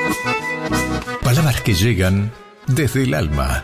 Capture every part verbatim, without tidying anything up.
Palabras que llegan desde el alma.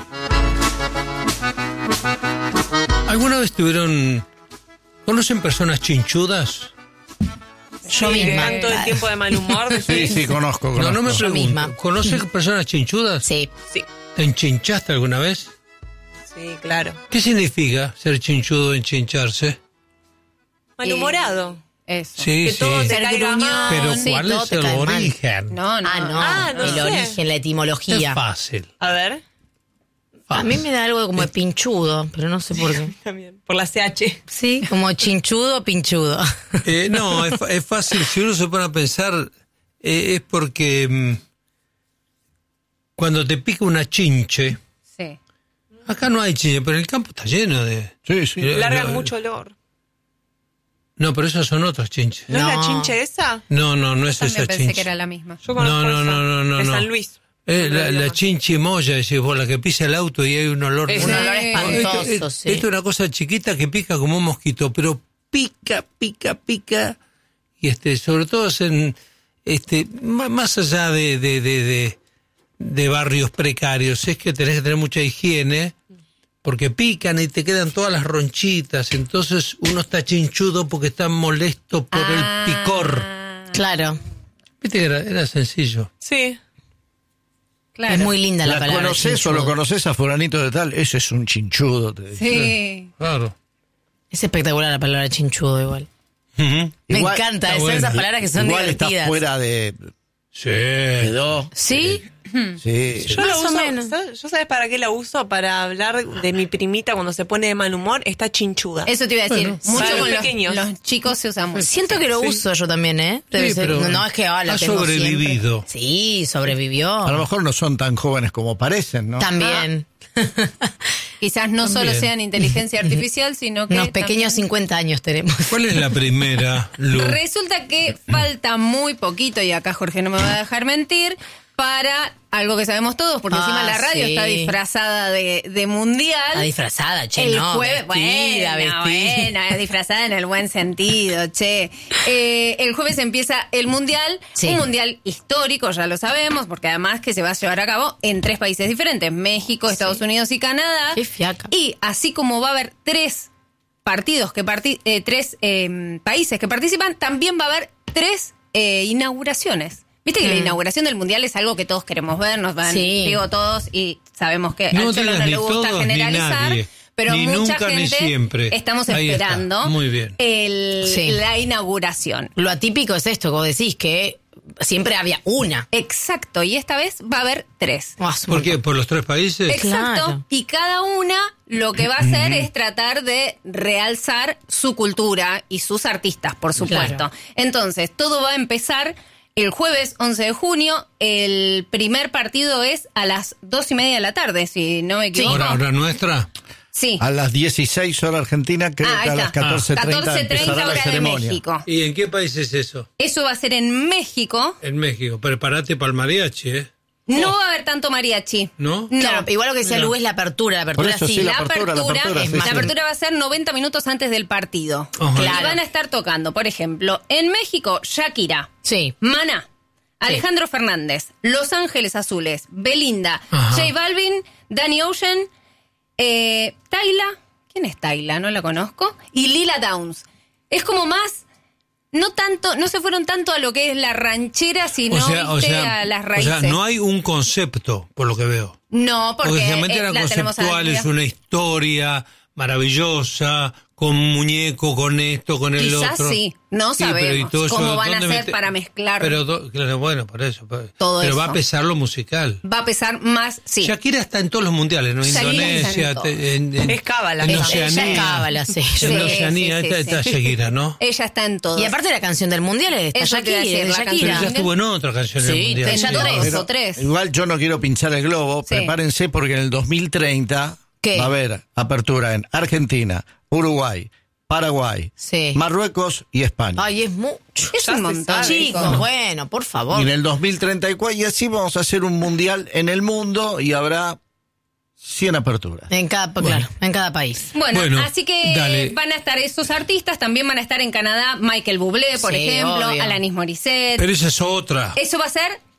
¿Alguna vez tuvieron... ¿Conocen personas chinchudas? Yo Sí, misma. que todo el tiempo de mal humor. Sí, sí, conozco, conozco. No, no me Yo pregunto. misma. ¿Conocen personas chinchudas? Sí. Sí, ¿Te enchinchaste alguna vez? sí, claro. ¿Qué significa ser chinchudo o enchincharse? Malhumorado. Eso. Sí, Que sí. todo te Ser caiga gruñón. mal. Pero sí, ¿cuál todo es te el cae mal. origen? No, no. Ah, no. Ah, no el sé. origen, la Es etimología. fácil. A ver. A mí me da algo como de pinchudo, pero no sé por qué. También. Por la C H. Sí, como chinchudo, pinchudo. Eh, no, es, fa- es fácil. Si uno se pone a pensar, eh, es porque mm, cuando te pica una chinche, Sí. acá no hay chinche, pero el campo está lleno de... Sí, sí. Eh, Largan no, mucho olor. No, pero esas son otras chinches. ¿No, es No. la chinche esa? No, no, no es También esa pensé chinche. que era la misma. Yo conozco No, no, esa, no, no, no, de no. San Luis. Eh, No la, lo la digo. chinchimoya, decís vos, la que pisa el auto y hay un olor... Es un una- olor Sí. espantoso, esto, sí. esto es una cosa chiquita que pica como un mosquito, pero pica, pica, pica. Y este, sobre todo es en, este, má- más allá de, de, de, de, de barrios precarios, es que tenés que tener mucha higiene, porque pican y te quedan todas las ronchitas, entonces uno está chinchudo porque está molesto por Ah. el picor. Claro. Viste que era, era sencillo. Sí. Claro. Es muy linda la, ¿La palabra. conoces o chinchudo. lo conoces a fulanito de tal? Ese es un chinchudo, te dice. Sí. Claro. Es espectacular la palabra chinchudo igual. Ujú. Me Igual- encanta, está son bueno. esas palabras que son Igual divertidas. está fuera de... Sí. Quedó. ¿Sí? Sí. Yo Más lo o uso, menos. ¿sabes? ¿Yo sabes para qué la uso? Para hablar de mi primita cuando se pone de mal humor, está chinchuda. Eso te iba a decir. Bueno, mucho para con los los, pequeños. los chicos se usa mucho. Siento que lo Sí. uso yo también, ¿eh? Debe Sí, ser- pero no es que ah, la ha tengo sobrevivido. siempre. Sí, sobrevivió. A lo mejor no son tan jóvenes como parecen, ¿no? También. Quizás no solo También. sean inteligencia artificial, sino que Unos pequeños también- cincuenta años tenemos. ¿Cuál es la primera, Lu? Resulta que falta muy poquito, y acá Jorge no me va a dejar mentir, para algo que sabemos todos, porque Ah, encima la radio sí. está disfrazada de, de mundial. Está disfrazada, che, El no. jueves, vestida, bueno, vestida. bueno, es disfrazada en el buen sentido, che. Eh, el jueves empieza el mundial, Sí. un mundial histórico, ya lo sabemos, porque además que se va a llevar a cabo en tres países diferentes, México, Estados Unidos y Canadá. Qué fiaca. Y así como va a haber tres partidos que parti- eh, tres eh, países que participan, también va a haber tres eh, inauguraciones. Viste que Mm. la inauguración del mundial es algo que todos queremos ver, nos van, Sí. digo todos, y sabemos que No al Cholo digas no ni le gusta todos ni generalizar, nadie. pero Ni mucha nunca ni gente siempre. estamos Ahí está. esperando Muy bien. el- Sí. la inauguración. Lo atípico es esto, como decís, que siempre había una. Exacto, y esta vez va a haber tres. Ah, es un ¿Por qué? montón. ¿Por los tres países? Exacto. Claro. Y cada una lo que va a hacer es tratar de realzar su cultura y sus artistas, por supuesto. Claro. Entonces, todo va a empezar el jueves once de junio. El primer partido es a las dos y media de la tarde, si no me equivoco. ¿Hora, hora nuestra? Sí. A las dieciséis horas argentina, creo Ah, ahí que a está. las catorce treinta catorce treinta empezará la hora de ceremonia. México. ¿Y en qué país es eso? Eso va a ser en México. En México. Prepárate para el mariachi, ¿eh? No va a haber tanto mariachi. ¿No? No. Claro, igual lo que decía Mira. Lu es la apertura, la apertura Por eso sí. sí, La la apertura, apertura, la apertura, es sí, más, sí. la apertura va a ser noventa minutos antes del partido. Ajá. Y Claro. van a estar tocando, por ejemplo, en México, Shakira, Sí. Maná, Alejandro Fernández, Los Ángeles Azules, Belinda, Ajá. J Balvin, Danny Ocean, eh, Tayla, ¿quién es Tayla? No la conozco, y Lila Downs. Es como más, no tanto, no se fueron tanto a lo que es la ranchera, sino viste, a las o raíces. sea, no hay un concepto, por lo que veo. No, porque, Porque generalmente eh, eran la tenemos conceptuales, adentro. una historia maravillosa, con muñeco, con esto, con el Quizás otro. sí, no Sí, pero ¿y sabemos todo eso cómo van a dónde hacer mete- para mezclar. Pero, do- claro, bueno, por eso. Pero, Todo pero va eso. a pesar lo musical. Va a pesar más, sí. Shakira está en todos los mundiales, ¿no? Shakira Indonesia, está en todo. te- en, en- Es cábala, en ella. Oceanía. Ella es cábala, sí. En Sí, Oceanía sí, sí, está, está sí. Shakira, ¿no? Ella está en todo. Y aparte la canción del mundial es de Eso te iba Shakira, a decir, de la Pero Shakira. ya estuvo en otra canción en Sí, el mundial. te- ya dos tres. o tres. Igual yo no quiero pinchar el globo, Sí. prepárense porque en el dos mil treinta ¿Qué? va a haber apertura en Argentina, Uruguay, Paraguay, Sí. Marruecos y España. Ay, es mucho. Es Ya un se montón. sabe. Chicos, bueno, por Y favor. en el dos mil treinta y cuatro, y así vamos a hacer un mundial en el mundo y habrá cien aperturas. En cada, claro, en cada país. Bueno, Bueno, así que dale. van a estar esos artistas, también van a estar en Canadá Michael Bublé, por Sí, ejemplo, obvio. Alanis Morissette. Pero esa es otra. Eso va a ser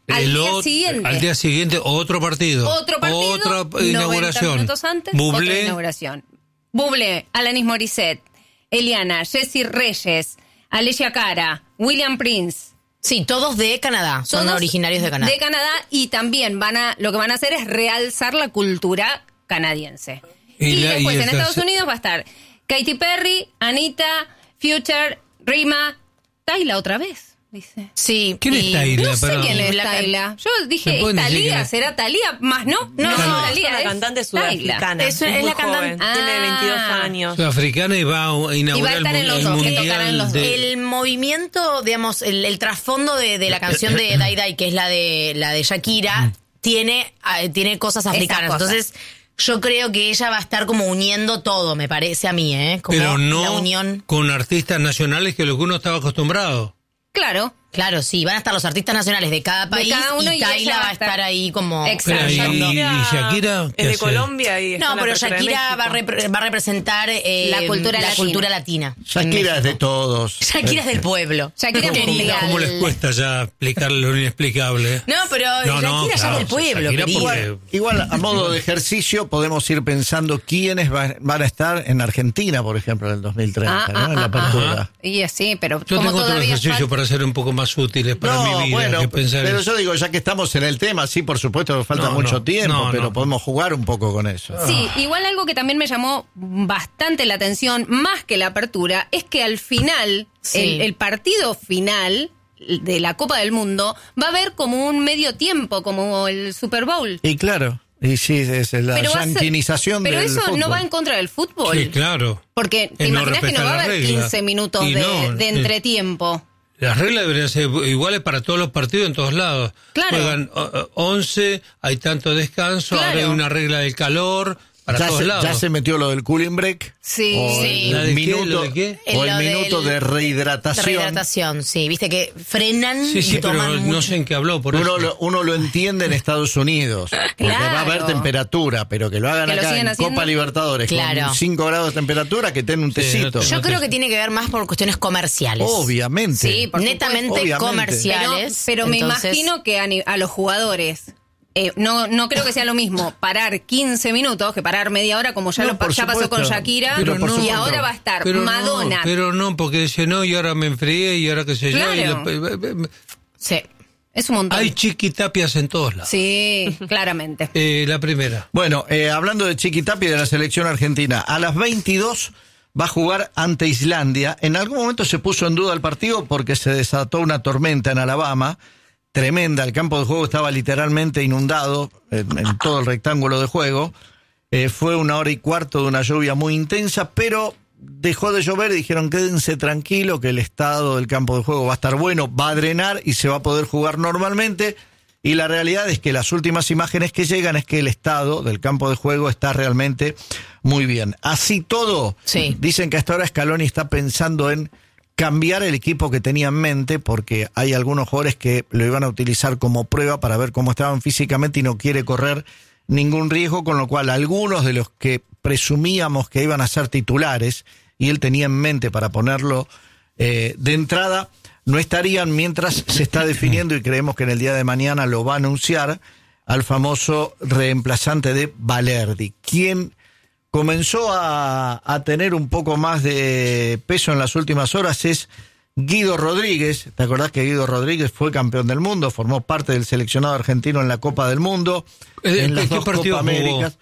Al El día ot- siguiente. Al día siguiente, otro partido. Otro partido, Otra noventa inauguración. minutos antes, Bublé. otra inauguración. Bublé, Alanis Morissette, Eliana, Jessie Reyes, Alessia Cara, William Prince. Sí, todos de Canadá, son Todos originarios de Canadá. De Canadá, y también van a, lo que van a hacer es realzar la cultura canadiense. Y Y, la- después y en esta- Estados Unidos va a estar Katy Perry, Anita, Future, Rima, Tayla otra vez, dice. Sí. ¿Quién es y- Tayla? No sé Perdón. quién es Black- Tayla. Yo ¿Me dije, pueden ¿es decir quién Talía? es? ¿Será Talía? Más no. No, no, no, es Thalía una es cantante Tayla. sudafricana. Es- es muy la cantante- joven, Ah. tiene veintidós años. Sudafricana y va a inaugurar estar el, en los el dos, que mundial tocarán los dos. de- El movimiento, digamos, el, el trasfondo de, de la canción de Dai Dai, que es la de la de Shakira, tiene, ah, tiene cosas africanas. cosas. Entonces, yo creo que ella va a estar como uniendo todo, me parece a mí, ¿eh? Como pero la no unión. con artistas nacionales, que es lo que uno estaba acostumbrado. Claro. Claro, sí, van a estar los artistas nacionales de cada país cada uno, y y Tayla ella va a estar ahí como... Exacto. Pero, ¿y, y- y Shakira Shakira qué es de hace? Colombia y está No, en la pero tercera de Shakira va a, México. repre- va a representar eh, La cultura la latina. cultura latina. Shakira es de todos. Shakira es del pueblo. Shakira ¿Cómo, mundial. cómo les cuesta ya explicar lo inexplicable? No, pero No, no, Shakira ya claro, es del pueblo, Shakira querido. porque- Igual, igual, a modo de ejercicio, podemos ir pensando quiénes va- van a estar en Argentina, por ejemplo, en el dos mil treinta, Ah, ¿no? ah, en la ah, apertura. Ajá. Y así, pero Yo como tengo otro todavía ejercicio fal- para ser un poco más útiles para mi vida. bueno, que pensar pero en- yo digo, ya que estamos en el tema, sí, por supuesto, falta No, mucho no, tiempo, no, pero no. podemos jugar un poco con eso. Sí, igual algo que también me llamó bastante la atención, más que la apertura, es que al final, Sí. el, el partido final de la Copa del Mundo va a haber como un medio tiempo, como el Super Bowl. Y claro, y sí, es la Pero va a ser- yanquinización Pero del eso fútbol. no va en contra del fútbol. Sí, claro. Porque te Es no imaginas que no respetar va a la haber regla. quince minutos Y de, no, de eh. entretiempo. Las reglas deberían ser iguales para todos los partidos en todos lados. Claro. Juegan o- o- once, hay tanto descanso, Claro. ahora hay una regla del calor, para Ya todos se, lados. ya se metió lo del cooling break. Sí. O Sí. ¿La el de qué? minuto, ¿Lo de qué? o Lo el del- minuto de De rehidratación. rehidratación, sí. Viste que frenan Sí, sí, y pero toman no mucho. sé en qué habló, por Uno eso. lo, uno lo entiende en Estados Unidos, porque Claro. va a haber temperatura, pero que lo hagan Que lo acá sigan en haciendo. Copa Libertadores Claro. con cinco grados de temperatura, que tengan un Sí, tecito. no te- Yo creo que tiene que ver más por cuestiones comerciales. Obviamente. Sí, por Netamente supuesto. Obviamente. Pero, comerciales. pero me entonces- imagino que a, ni- a los jugadores, eh, no, no creo que sea lo mismo parar quince minutos que parar media hora, como ya, No, lo, pa- por ya pasó supuesto. con Shakira. Pero por y supuesto. ahora va a estar Pero Madonna. No, pero no, porque dice, no, y ahora me enfrié, y ahora qué sé yo. y Claro. lo- Sí. Es un montón. hay chiquitapias en todos lados. Sí, claramente. Eh, la primera. Bueno, eh, hablando de Chiquitapi y de la selección argentina, a las veintidós va a jugar ante Islandia. En algún momento se puso en duda el partido porque se desató una tormenta en Alabama, tremenda. El campo de juego estaba literalmente inundado en, en todo el rectángulo de juego. Eh, fue una hora y cuarto de una lluvia muy intensa, pero dejó de llover y dijeron quédense tranquilo que el estado del campo de juego va a estar bueno, va a drenar y se va a poder jugar normalmente. Y la realidad es que las últimas imágenes que llegan es que el estado del campo de juego está realmente muy bien. Así todo, Sí. dicen que hasta ahora Scaloni está pensando en cambiar el equipo que tenía en mente porque hay algunos jugadores que lo iban a utilizar como prueba para ver cómo estaban físicamente y no quiere correr ningún riesgo, con lo cual algunos de los que presumíamos que iban a ser titulares y él tenía en mente para ponerlo eh, de entrada, no estarían mientras se está definiendo y creemos que en el día de mañana lo va a anunciar al famoso reemplazante de Valerdi, quien comenzó a, a tener un poco más de peso en las últimas horas es Guido Rodríguez. ¿Te acordás que Guido Rodríguez fue campeón del mundo? Formó parte del seleccionado argentino en la Copa del Mundo. Eh, En las ¿qué dos partido Copa jugó? Américas.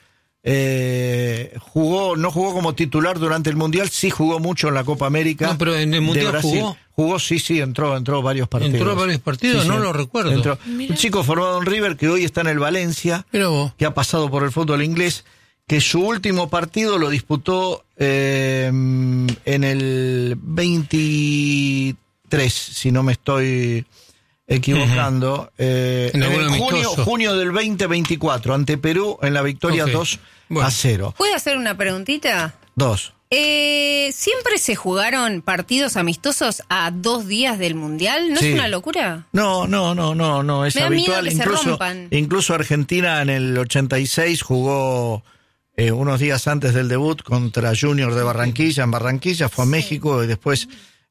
Eh, jugó, no jugó como titular durante el Mundial, sí jugó mucho en la Copa América. No, pero en el de Mundial Brasil. jugó. Jugó, sí, sí, entró, entró varios partidos. ¿Entró a varios partidos? Sí, No sí, lo recuerdo. entró. Un chico formado en River que hoy está en el Valencia, Mira vos. que ha pasado por el fútbol inglés, que su último partido lo disputó eh, en el veintitrés, si no me estoy equivocando, eh, En en algún el junio, amistoso. junio del veinte veinticuatro, ante Perú en la victoria Ok. dos Bueno. a cero. ¿Puedo hacer una preguntita? dos. Eh, ¿Siempre se jugaron partidos amistosos a dos días del Mundial? ¿No Sí. es una locura? No, no, no, no, no, es Me da miedo habitual. que se Incluso, rompan. incluso Argentina en el ochenta y seis jugó eh, unos días antes del debut contra Junior de Barranquilla, en Barranquilla, fue a México y después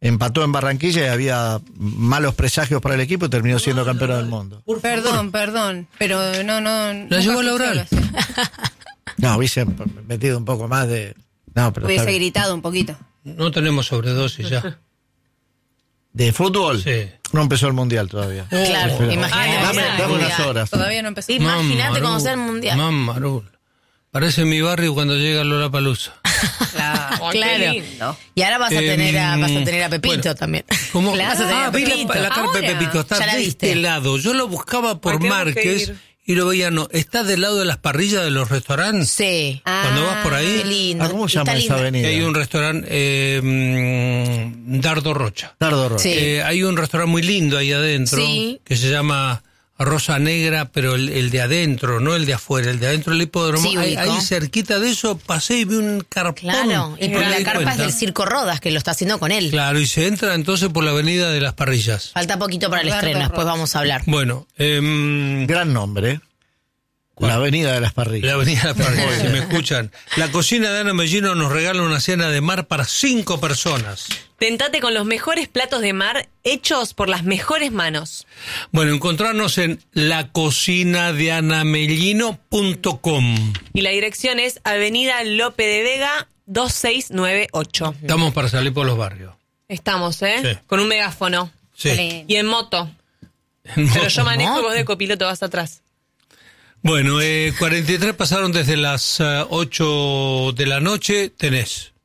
empató en Barranquilla y había malos presagios para el equipo y terminó siendo campeón del mundo. Perdón, perdón, pero no, no. La llevó a Laboral. No, hubiese metido un poco más de... No, pero Hubiese está bien. gritado un poquito. No tenemos sobredosis ya. ¿De fútbol? Sí. No empezó el mundial todavía. Claro, Espera. imagínate. Dame, el dame unas mundial. horas. Todavía no empezó. Imagínate cuando sea el mundial. Mamarul. Parece mi barrio cuando llega Lollapalooza. Claro. Ay, qué Claro. lindo. Y ahora vas a Em, tener a, vas a tener a Pepito bueno, también. ¿Cómo? Vas a tener Ah, a vi Pepito. la, la carpa de Ahora. Pepito. Está Ya la de viste. este lado. Yo lo buscaba por Ay, tenemos que Márquez ir. y lo veía, no. Está del lado de las parrillas de los restaurantes. Sí. Cuando vas por ahí, Qué lindo. Ah, ¿cómo se llama Está esa linda. avenida? hay un restaurante, eh, mm, Dardo Rocha. Dardo Rocha. Sí. Eh, hay un restaurante muy lindo ahí adentro Sí. que se llama Rosa Negra, pero el, el de adentro, no el de afuera, el de adentro del hipódromo. Sí, ahí, ubico. ahí cerquita de eso pasé y vi un carpón. Claro. Y me por di la carpa es cuenta. del Circo Rodas, que lo está haciendo con él. Claro, y se entra entonces por la avenida de las parrillas. Falta poquito para el Roberto estreno, después Rodas. vamos a hablar. Bueno, em, Gran nombre, ¿eh? La avenida de las parrillas. la avenida de las parrillas, si me escuchan. La cocina de Ana Mellino nos regala una cena de mar para cinco personas. Tentate con los mejores platos de mar hechos por las mejores manos. Bueno, encontrarnos en la cocina de ana mellino punto com. Y la dirección es Avenida Lope de Vega dos seis nueve ocho. Estamos para salir por los barrios. Estamos, ¿eh? Sí. Con un megáfono. Sí. Excelente. Y en moto. Pero yo manejo y vos de copiloto vas atrás. Bueno, eh, cuarenta y tres pasaron desde las eh, ocho de la noche. Tenés.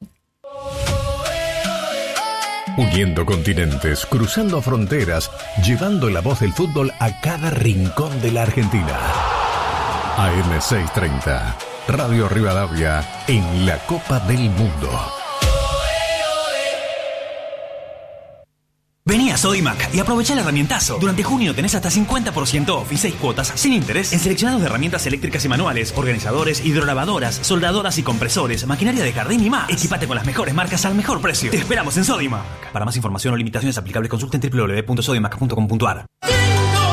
Uniendo continentes, cruzando fronteras, llevando la voz del fútbol a cada rincón de la Argentina. A M seiscientos treinta, Radio Rivadavia, en la Copa del Mundo. Vení a Sodimac y aprovecha el herramientazo. Durante junio tenés hasta cincuenta por ciento off y seis cuotas sin interés en seleccionados de herramientas eléctricas y manuales, organizadores, hidrolavadoras, soldadoras y compresores, maquinaria de jardín y más. Equipate con las mejores marcas al mejor precio. Te esperamos en Sodimac. Para más información o limitaciones aplicables, consulta en doble u doble u doble u punto sodimac punto com punto a r.